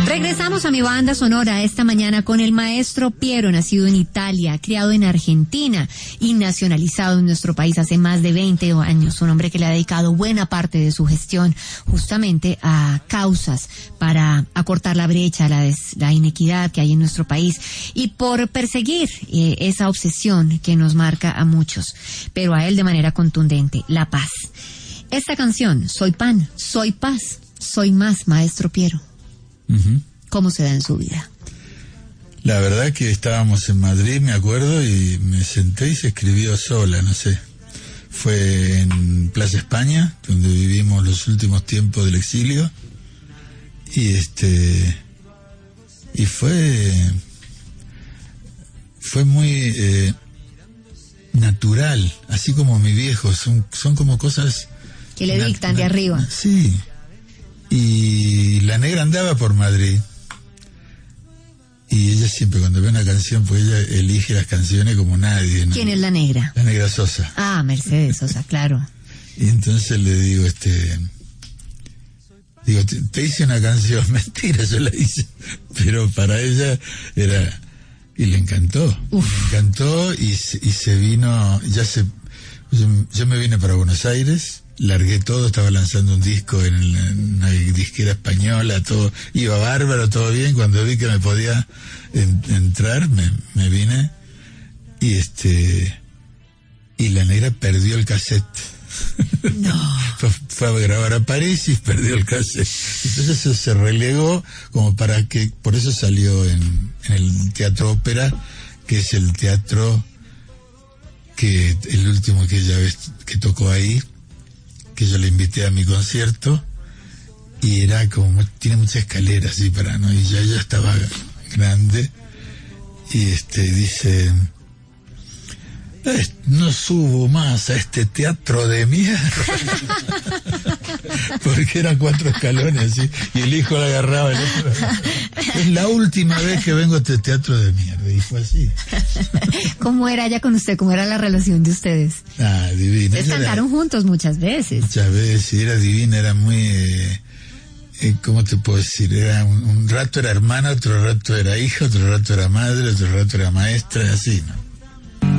Regresamos a mi banda sonora esta mañana con el maestro Piero, nacido en Italia, criado en Argentina y nacionalizado en nuestro país hace más de 20 años. Un hombre que le ha dedicado buena parte de su gestión justamente a causas para acortar la brecha, la inequidad que hay en nuestro país y por perseguir esa obsesión que nos marca a muchos, pero a él de manera contundente, la paz. Esta canción, Soy Pan, Soy Paz, Soy Más, maestro Piero. ¿Cómo se da en su vida? La verdad que estábamos en Madrid, me acuerdo, y me senté y se escribió sola, no sé. Fue en Plaza España, donde vivimos los últimos tiempos del exilio, y fue muy natural, así como mi viejo, son como cosas que le dictan de arriba. Sí. Y la negra andaba por Madrid y ella siempre cuando ve una canción, pues ella elige las canciones como nadie, ¿no? ¿Quién es la negra? La negra Sosa. Ah, Mercedes Sosa, claro. Y entonces le digo, te hice una canción. Mentira, yo la hice, pero para ella era, y le encantó. Uf. Le encantó y se vino, yo me vine para Buenos Aires, largué todo, estaba lanzando un disco en una disquera española, todo iba bárbaro, todo bien. Cuando vi que me podía entrar, me vine y la negra perdió el cassette. No. Fue a grabar a París y perdió el cassette. Entonces eso se relegó como para que, por eso salió en el Teatro Ópera, que es el teatro que el último que ella que tocó ahí, que yo le invité a mi concierto, y era como, tiene muchas escaleras así para, ¿no? Y ya estaba grande, y dice, no subo más a este teatro de mierda. Porque eran 4 escalones así, y el hijo la agarraba, el otro. Es la última vez que vengo a este teatro de mierda, y fue así. ¿Cómo era ella con usted? ¿Cómo era la relación de ustedes? Ah, divina. Ustedes cantaron juntos muchas veces. Muchas veces, era divina, era muy, ¿cómo te puedo decir? Era un rato era hermana, otro rato era hija, otro rato era madre, otro rato era maestra, así, ¿no?